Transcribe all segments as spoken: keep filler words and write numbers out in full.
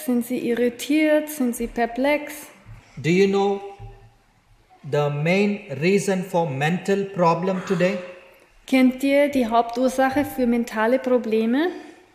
Sind sie irritiert? Sind sie perplex? Do you know the main reason for mental problem today? Kennt ihr die Hauptursache für mentale Probleme?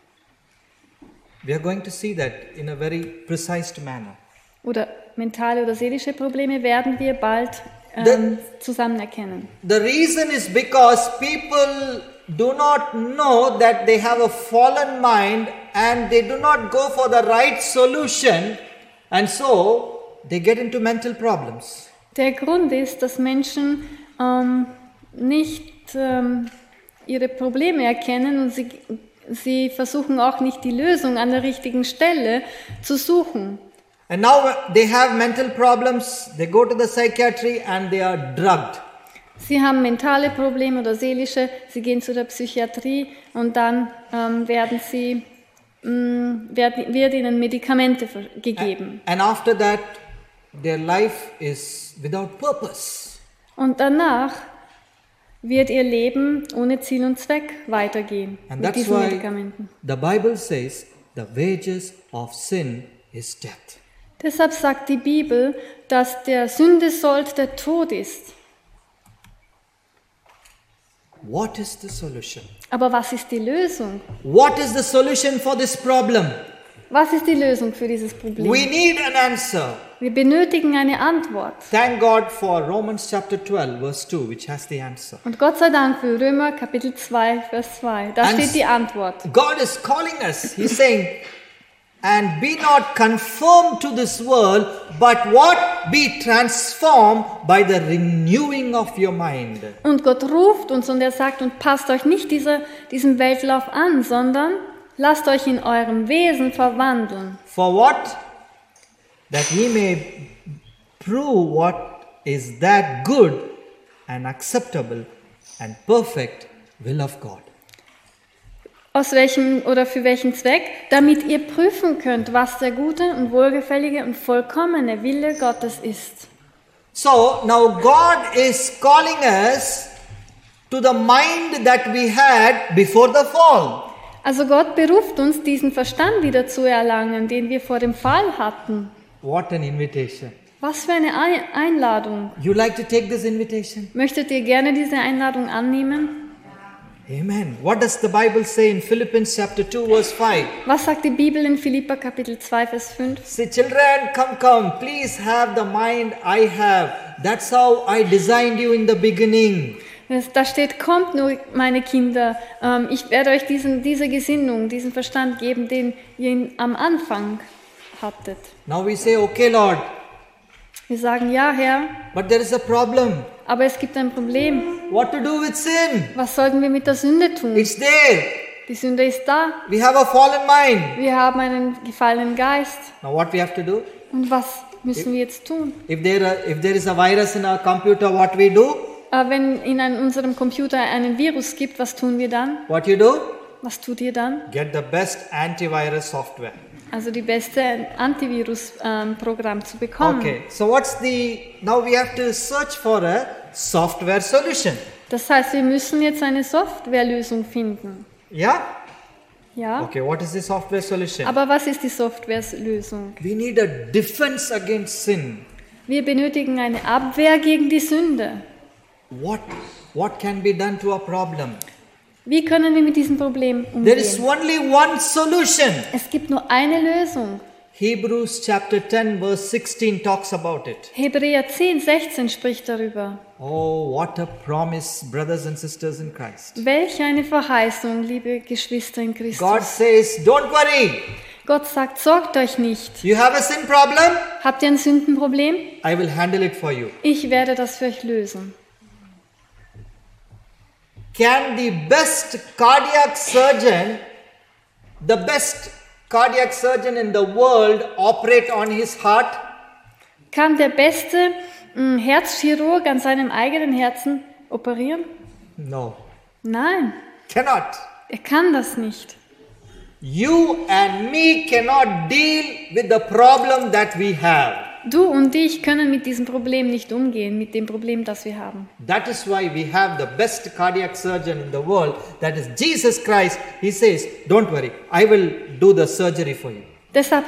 We are going to see that in a very precise manner. Oder mentale oder seelische Probleme werden wir bald ähm, zusammen erkennen. The reason is because people do not know that they have a fallen mind and they do not go for the right solution, and so they get into mental problems. Der Grund ist, dass Menschen ähm, nicht ähm, ihre Probleme erkennen und sie, sie versuchen auch nicht die Lösung an der richtigen Stelle zu suchen. And now they have mental problems, they go to the psychiatry and they are drugged. Sie haben mentale Probleme oder seelische, sie gehen zu der Psychiatrie und dann ähm, werden sie, mh, werden, wird ihnen Medikamente gegeben. And after that, their life is without purpose. Und danach wird ihr Leben ohne Ziel und Zweck weitergehen And mit that's diesen why Medikamenten. the Bible says the wages of sin is death. Deshalb sagt die Bibel, dass der Sündesold der Tod ist. What is the solution? Aber was ist die Lösung? What is the solution for this problem? Was ist die Lösung für dieses Problem? We need an answer. Wir benötigen eine Antwort. Thank God for Romans chapter twelve verse two, which has the answer. Und Gott sei Dank für Römer Kapitel zwei, Vers zwei. Da And steht die Antwort. God is calling us. He's saying, and be not conformed to this world, but what? Be transformed by the renewing of your mind. Und Gott ruft uns und er sagt, und passt euch nicht dieser, diesem Weltlauf an, sondern lasst euch in eurem Wesen verwandeln. For what? That ye may prove what is that good and acceptable and perfect will of God. Aus welchem oder für welchen Zweck? Damit ihr prüfen könnt, was der gute und wohlgefällige und vollkommene Wille Gottes ist. So now God is calling us to the mind that we had before the fall. Also Gott beruft uns, diesen Verstand wieder zu erlangen, den wir vor dem Fall hatten. What an invitation. Was für eine Einladung. You like to take this invitation? Möchtet ihr gerne diese Einladung annehmen? Amen. What does the Bible say in Philippians chapter two verse five? Was sagt die Bibel in Philipper Kapitel zwei, Vers fünf? Say, children, come, come. Please have the mind I have. That's how I designed you in the beginning. Da steht, kommt nur, meine Kinder, ähm, ich werde euch diesen, diese Gesinnung, diesen Verstand geben, den ihr am Anfang hattet. Now we say, okay, Lord, Wir sagen, ja, Herr, but there is a problem. aber es gibt ein Problem. What to do with sin? Was sollten wir mit der Sünde tun? It's there. Die Sünde ist da. We have a fallen mind. Wir haben einen gefallenen Geist. Now what we have to do? Und was müssen wir jetzt tun? If there, are, if there is a virus in our computer, what we do? Äh, wenn in einem, unserem Computer einen Virus gibt, was tun wir dann? What you do? Was tut ihr dann? Get the best antivirus software. Also die beste Antivirus-Programm ähm, zu bekommen. Okay, so what's the, now we have to search for a software solution. Das heißt, wir müssen jetzt eine Softwarelösung finden. Yeah? Ja? Okay, what is the software solution? Aber was ist die Softwarelösung? We need a defense against sin. Wir benötigen eine Abwehr gegen die Sünde. What, what can be done to a problem? Wie können wir mit diesem Problem There is umgehen? only one solution. Es gibt nur eine Lösung. Hebrews chapter ten verse sixteen talks about it. Hebräer zehn, sechzehn spricht darüber. Oh, what a promise, brothers and sisters in Christ. Welch eine Verheißung, liebe Geschwister in Christus. God says, don't worry. Gott sagt, sorgt euch nicht. You have a sin problem? Habt ihr ein Sündenproblem? I will handle it for you. Ich werde das für euch lösen. Can the best cardiac surgeon, the best cardiac surgeon in the world operate on his heart? Kann der beste mh, Herzchirurg an seinem eigenen Herzen operieren? No, Nein, cannot. er kann das nicht. You and me cannot deal with the problem that we have. Du und ich können mit diesem Problem nicht umgehen, mit dem Problem, das wir haben. That is why we have the best cardiac surgeon in the world, that is Jesus Christ. He says, don't worry, I will do the surgery for you. Deshalb